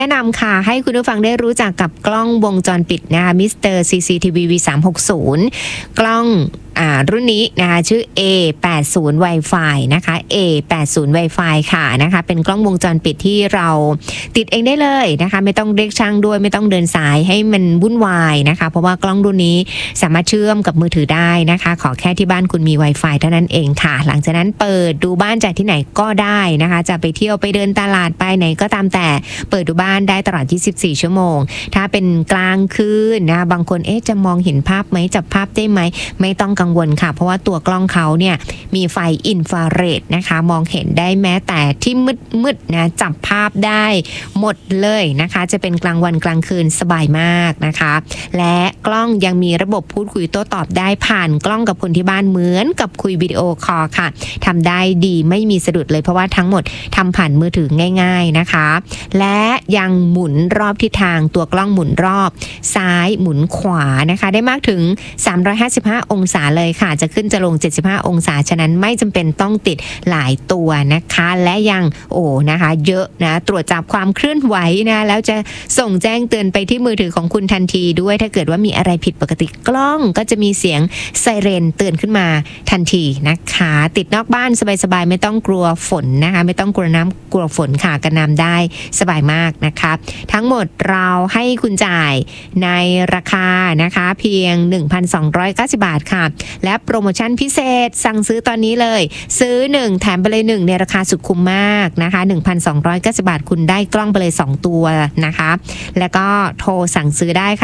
แนะนำค่ะให้คุณผู้ฟังได้รู้จักกับกล้องวงจรปิดนะคะมิสเตอร์ CCTV V360 กล้องรุ่นนี้นะคะชื่อ A80 Wi-Fi นะคะ A80 Wi-Fi ค่ะนะคะเป็นกล้องวงจรปิดที่เราติดเองได้เลยนะคะไม่ต้องเรียกช่างด้วยไม่ต้องเดินสายให้มันวุ่นวายนะคะเพราะว่ากล้องรุ่นนี้สามารถเชื่อมกับมือถือได้นะคะขอแค่ที่บ้านคุณมี Wi-Fi เท่านั้นเองค่ะหลังจากนั้นเปิดดูบ้านจากที่ไหนก็ได้นะคะจะไปเที่ยวไปเดินตลาดไปไหนก็ตามแต่เปิดดูบ้านได้ตลอด24ชั่วโมงถ้าเป็นกลางคืนนะบางคนจะมองเห็นภาพไหมจับภาพได้ไหมไม่ต้องกังวลค่ะเพราะว่าตัวกล้องเขาเนี่ยมีไฟอินฟราเรดนะคะมองเห็นได้แม้แต่ที่มืดนะจับภาพได้หมดเลยนะคะจะเป็นกลางวันกลางคืนสบายมากนะคะและกล้องยังมีระบบพูดคุยโต้ตอบได้ผ่านกล้องกับคนที่บ้านเหมือนกับคุยวิดีโอคอลค่ะทำได้ดีไม่มีสะดุดเลยเพราะว่าทั้งหมดทำผ่านมือถือง่ายๆนะคะและยังหมุนรอบทิศทางตัวกล้องหมุนรอบซ้ายหมุนขวานะคะได้มากถึง355องศาเลยค่ะจะขึ้นจะลง75องศาฉะนั้นไม่จำเป็นต้องติดหลายตัวนะคะและยังนะคะเยอะนะตรวจจับความเคลื่อนไหวนะแล้วจะส่งแจ้งเตือนไปที่มือถือของคุณทันทีด้วยถ้าเกิดว่ามีอะไรผิดปกติกล้องก็จะมีเสียงไซเรนเตือนขึ้นมาทันทีนะคะติดนอกบ้านสบายๆไม่ต้องกลัวฝนนะคะไม่ต้องกลัวน้ำกลัวฝนค่ะกันน้ำได้สบายมากนะคะทั้งหมดเราให้คุณจ่ายในราคานะคะเพียง 1,290 บาทค่ะและโปรโมชั่นพิเศษสั่งซื้อตอนนี้เลยซื้อ1แถมไปเลย1ในราคาสุดคุ้มมากนะคะ 1,290 บาทคุณได้กล้องไปเลย2ตัวนะคะแล้วก็โทรสั่งซื้อได้ค่ะ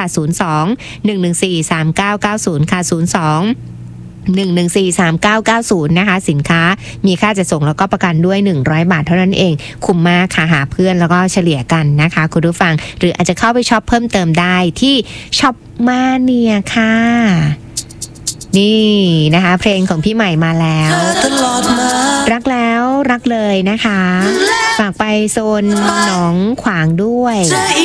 02-114-3990ค่ะ02-114-3990นะคะสินค้ามีค่าจัดส่งแล้วก็ประกันด้วย100บาทเท่านั้นเองคุ้มมากค่ะหาเพื่อนแล้วก็เฉลี่ยกันนะคะคุณผู้ฟังหรืออาจจะเข้าไปช็อปเพิ่มเติมได้ที่ช็อปมาเนียค่ะนี่นะคะเพลงของพี่ใหม่มาแล้วรักแล้วรักเลยนะคะฝากไปโซนหนองขวางด้วย